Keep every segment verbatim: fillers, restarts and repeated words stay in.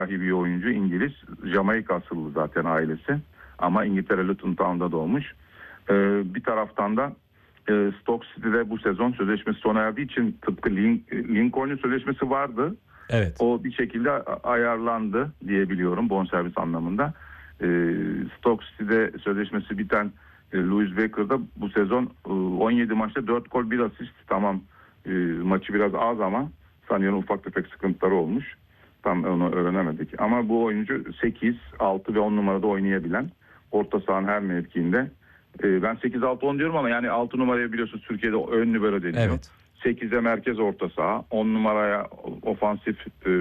bir oyuncu, İngiliz. Jamaika asıllı zaten ailesi. Ama İngiltere Luton Town'da doğmuş. Ee, bir taraftan da e, Stoke City'de bu sezon sözleşmesi sona erdiği için tıpkı Link, Lincoln'un sözleşmesi vardı. Evet. O bir şekilde ayarlandı diye biliyorum bonservis anlamında. Ee, Stoke City'de sözleşmesi biten e, Louis Baker'da bu sezon e, on yedi maçta dört gol bir asist. Tamam, e, maçı biraz az ama sanıyorum ufak tefek sıkıntıları olmuş. Tam onu öğrenemedik. Ama bu oyuncu sekiz, altı ve on numarada oynayabilen, orta sahanın her mevkiinde. Ee, ben sekiz altı on diyorum ama yani altı numaraya biliyorsunuz Türkiye'de ön libero deniyor. Evet. sekize merkez orta saha, on numaraya ofansif e,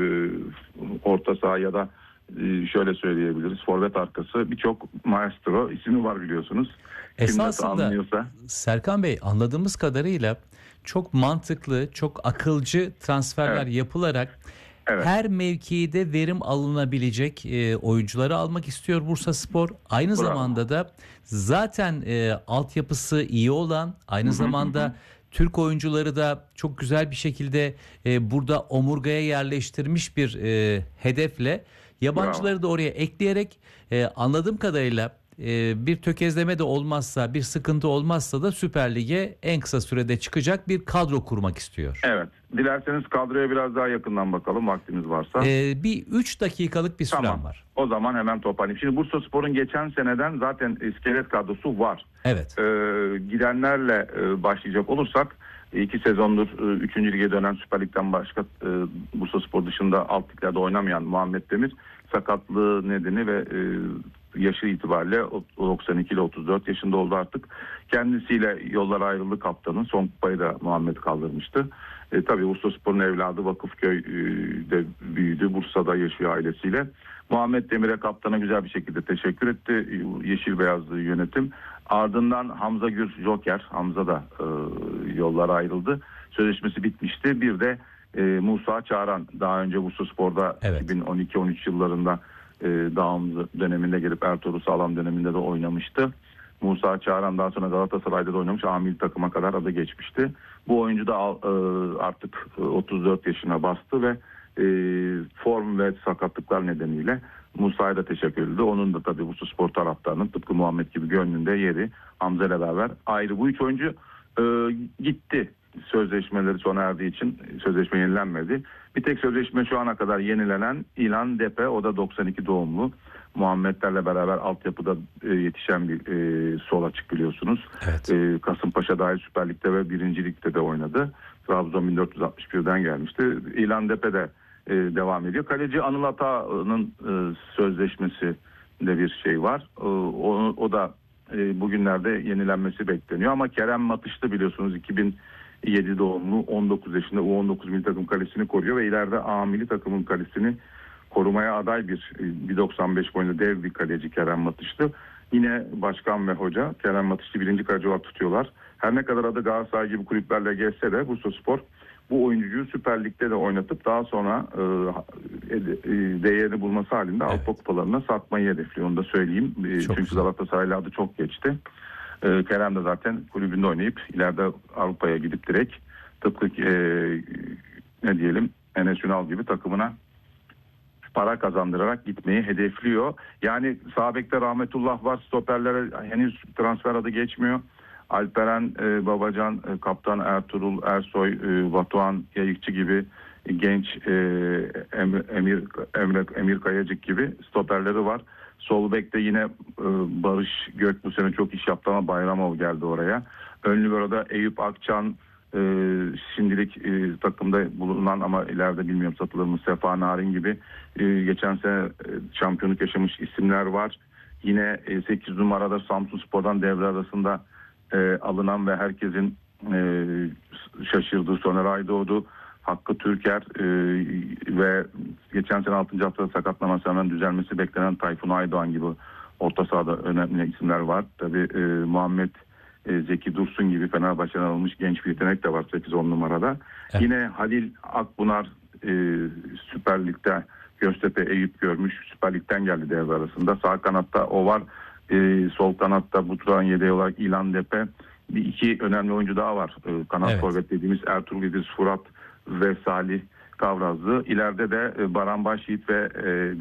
orta saha ya da e, şöyle söyleyebiliriz, forvet arkası, birçok maestro ismi var biliyorsunuz. Kim nasıl Esasında anlıyorsa. Serkan Bey, anladığımız kadarıyla çok mantıklı, çok akılcı transferler Evet. yapılarak Evet. her mevkide verim alınabilecek e, oyuncuları almak istiyor Bursaspor. Aynı Bravo. zamanda da zaten e, altyapısı iyi olan, aynı Hı hı, zamanda hı. Türk oyuncuları da çok güzel bir şekilde e, burada omurgaya yerleştirmiş bir e, hedefle yabancıları Bravo. da oraya ekleyerek e, anladığım kadarıyla e, bir tökezleme de olmazsa, bir sıkıntı olmazsa da Süper Lig'e en kısa sürede çıkacak bir kadro kurmak istiyor. Evet. Dilerseniz kadroya biraz daha yakından bakalım vaktimiz varsa. E, bir üç dakikalık bir sürem Tamam. var. O zaman hemen toparlayayım. Şimdi Bursaspor'un geçen seneden zaten iskelet kadrosu var. Evet. Ee, gidenlerle e, başlayacak olursak iki sezondur e, üçüncü lige dönen Süper Lig'den başka e, Bursaspor dışında alt liglerde oynamayan Muhammed Demir sakatlığı nedeni ve e, yaşı itibariyle doksan iki ile otuz dört yaşında oldu artık. Kendisiyle yollar ayrıldı kaptanın. Son kupayı da Muhammed kaldırmıştı. E, tabii Bursaspor'un evladı Vakıfköy'de büyüdü. Bursa'da yaşıyor ailesiyle. Muhammed Demir'e kaptana güzel bir şekilde teşekkür etti yeşil beyazlı yönetim. Ardından Hamza Gür Joker, Hamza da e, yollara ayrıldı. Sözleşmesi bitmişti. Bir de e, Musa Çağran, daha önce Bursaspor'da Evet. iki bin on iki on üç yıllarında e, Dağımlı döneminde gelip Ertuğrul Sağlam döneminde de oynamıştı. Musa Çağran daha sonra Galatasaray'da da oynamış. Amil takıma kadar adı geçmişti. Bu oyuncu da e, artık otuz dört yaşına bastı ve e, form ve sakatlıklar nedeniyle Musa'ya da teşekkür edildi. Onun da tabii Bursaspor taraftarının tıpkı Muhammed gibi gönlünde yeri Hamza ile beraber ayrı. Bu üç oyuncu e, gitti. Sözleşmeleri sona erdiği için sözleşme yenilenmedi. Bir tek sözleşme şu ana kadar yenilenen İlhan Depe, o da doksan iki doğumlu. Muhammedlerle beraber altyapıda e, yetişen bir e, sol açık biliyorsunuz. Evet. E, Kasımpaşa dahil Süper Lig'de ve birinci Lig'de de oynadı. Trabzon bin dört yüz altmış birden gelmişti. İlhan Depe de e, devam ediyor. Kaleci Anıl Ata'nın e, sözleşmesi de bir şey var. E, o, o da e, bugünlerde yenilenmesi bekleniyor. Ama Kerem Matışlı biliyorsunuz iki bin yedi doğumlu, on dokuz yaşında U on dokuz milli takım kalesini koruyor ve ileride A milli takımın kalesini korumaya aday bir bir doksan beş boyunda dev bir kaleci Kerem Matışlı. Yine başkan ve hoca Kerem Matışlı birinci kaleci olarak tutuyorlar. Her ne kadar adı Galatasaray gibi kulüplerle geçse de Bursaspor bu oyuncuyu Süper Lig'de de oynatıp daha sonra e, e, değerini bulması halinde Evet. Avrupa kupalarına satmayı hedefliyor. Onu da söyleyeyim. E, çünkü güzel. Galatasaray'la adı çok geçti. E, Kerem de zaten kulübünde oynayıp ileride Avrupa'ya gidip direkt tıpkı e, ne diyelim Enes Ünal gibi takımına para kazandırarak gitmeyi hedefliyor. Yani sağ bekte Rahmetullah var. Stoperlere henüz transfer adı geçmiyor. Alperen e, Babacan, e, Kaptan Ertuğrul Ersoy, e, Batuhan Yayıkçı gibi e, genç e, Emir, Emir, Emre, Emir Kayacık gibi stoperleri var. Sol bekte yine e, Barış Gök bu sene çok iş yaptı ama Bayramov geldi oraya. Ön libero'da Eyüp Akçan, e, şimdilik e, takımda bulunan ama ileride bilmiyorum satılır mı Sefa Narin gibi e, geçen sene e, şampiyonluk yaşamış isimler var. Yine e, sekiz numarada Samsunspor'dan devre arasında e, alınan ve herkesin e, şaşırdığı Soner Aydoğdu, Hakkı Türker e, ve geçen sene altıncı haftada sakatlaması hemen düzelmesi beklenen Tayfun Aydoğan gibi orta sahada önemli isimler var. Tabii e, Muhammed e, Zeki Dursun gibi Fenerbahçe'den alınmış genç bir yetenek de var sekiz on numarada. Evet. Yine Halil Akbunar e, Süper Lig'de Göztepe Eyüp görmüş. Süper Lig'den geldi devre arasında. Sağ kanatta o var. E, sol kanatta Buturan yedeği olarak İlhan Depe. Bir iki önemli oyuncu daha var. E, kanat Evet. forvet dediğimiz Ertuğrul İdris Fırat ve Salih Kavrazlı. İleride de e, Baran Başyiğit ve e,